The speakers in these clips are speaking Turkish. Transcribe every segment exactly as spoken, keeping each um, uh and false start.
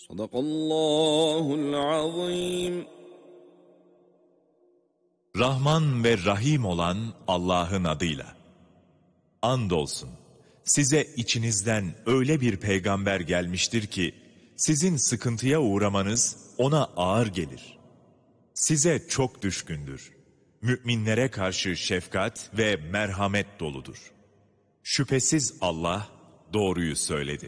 Sadakallahul azim. Rahman ve Rahim olan Allah'ın adıyla. Andolsun, size içinizden öyle bir peygamber gelmiştir ki, sizin sıkıntıya uğramanız ona ağır gelir. Size çok düşkündür. Müminlere karşı şefkat ve merhamet doludur. Şüphesiz Allah doğruyu söyledi.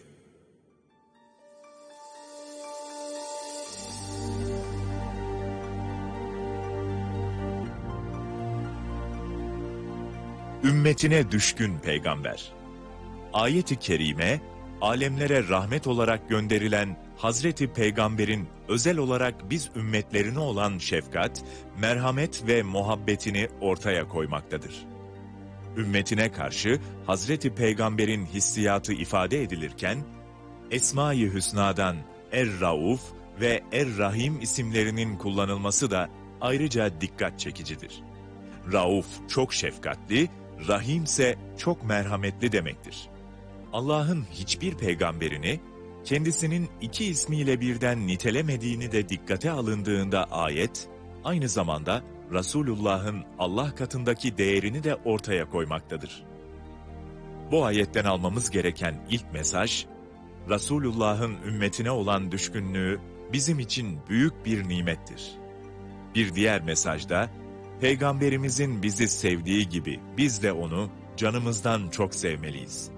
Ümmetine düşkün peygamber. Ayet-i kerime, alemlere rahmet olarak gönderilen Hazreti Peygamber'in özel olarak biz ümmetlerine olan şefkat, merhamet ve muhabbetini ortaya koymaktadır. Ümmetine karşı Hazreti Peygamber'in hissiyatı ifade edilirken, Esma-i Hüsna'dan Er-Rauf ve Er-Rahim isimlerinin kullanılması da ayrıca dikkat çekicidir. Rauf çok şefkatli, Rahim ise çok merhametli demektir. Allah'ın hiçbir peygamberini kendisinin iki ismiyle birden nitelemediğini de dikkate alındığında ayet, aynı zamanda Resulullah'ın Allah katındaki değerini de ortaya koymaktadır. Bu ayetten almamız gereken ilk mesaj, Resulullah'ın ümmetine olan düşkünlüğü bizim için büyük bir nimettir. Bir diğer mesajda, Peygamberimizin bizi sevdiği gibi biz de onu canımızdan çok sevmeliyiz.